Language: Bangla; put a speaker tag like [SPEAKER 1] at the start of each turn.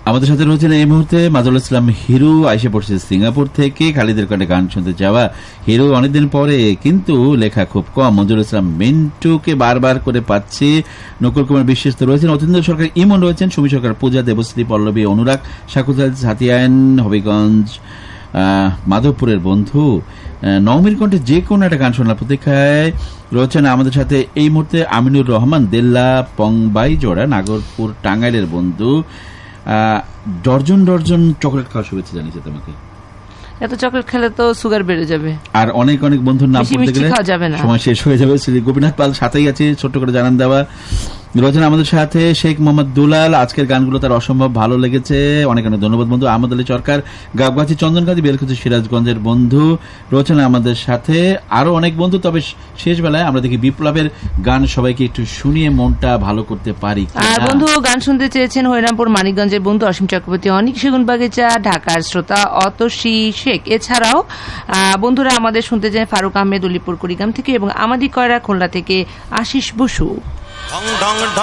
[SPEAKER 1] আমাদের সাথে রয়েছেন এই মুহূর্তে মাজুল ইসলাম হিরু, আইসে পড়ছে সিঙ্গাপুর থেকে। খালিদের কণ্ঠে গান শুনতে যাওয়া হিরু অনেকদিন পরে, কিন্তু লেখা খুব কম। মঞ্জুর ইসলাম মিন্টুকে বারবার করে পাচ্ছি। নকুল কুমার বিশ্বাস তো রয়েছেন, অতীন্দ্র সরকার ইমন রয়েছেন, সুমি সরকার, পূজা, দেবশ্রী, পল্লবী, অনুরাগ, শাকুতাল, হাতিয়ান, হবিগঞ্জ, মাধবপুরের বন্ধু। নওমির কণ্ঠে যে কোনো একটা গান শোনার প্রতীক্ষায় রয়েছেন আমাদের সাথে এই মুহূর্তে আমিনুর রহমান, দেল্লা পংবাই জোড়া, নাগরপুর, টাঙ্গাইলের বন্ধু। ডর্জন ডর্জন চকলেট খাওয়ার শুভেচ্ছা জানিয়েছে তোমাকে।
[SPEAKER 2] এত চকলেট খেলে তো সুগার বেড়ে যাবে,
[SPEAKER 1] আর অনেক অনেক বন্ধুর নাম বলতে গেলে সময় শেষ হয়ে যাবে। শ্রী গোপীনাথ পাল সাথেই আছে, ছোট্ট করে জানান দেওয়া। রয়েছেন আমাদের সাথে শেখ মোহাম্মদ দুলাল, আজকের গানগুলো তার অসম্ভব ভালো লেগেছে, অনেক অনেক ধন্যবাদ বন্ধু। আহমদ আলী সরকার, গাবগাছি, চন্দনকাঁদি, বেলকুচি, সিরাজগঞ্জের বন্ধু রয়েছেন আমাদের সাথে। আরো অনেক বন্ধু, তবে শেষ বেলায় আমরা দেখি বিপ্লবের গান সবাইকে একটু শুনিয়ে মনটা ভালো করতে পারি।
[SPEAKER 2] আর বন্ধু গান শুনতে চেয়েছেন হরিরামপুর মানিকগঞ্জের বন্ধু অসীম চক্রবর্তী, অনেক সেগুন বাগিচা, ঢাকার শ্রোতা অতসী শেখ। এছাড়াও বন্ধুরা আমাদের শুনতে চান ফারুক আহমেদ, উলিপুর কুড়িগ্রাম থেকে, এবং আমাদি কয়রা, খুলনা থেকে আশিস বসু।